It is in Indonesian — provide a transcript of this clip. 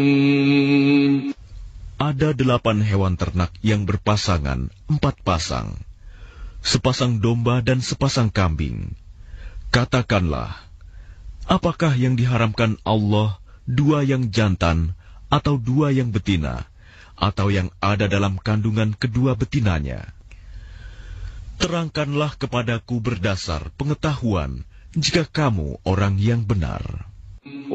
Ada 8 hewan ternak yang berpasangan, 4 pasang, sepasang domba dan sepasang kambing. Katakanlah, apakah yang diharamkan Allah, 2 yang jantan atau 2 yang betina, atau yang ada dalam kandungan kedua betinanya? Terangkanlah kepadaku berdasar pengetahuan, jika kamu orang yang benar.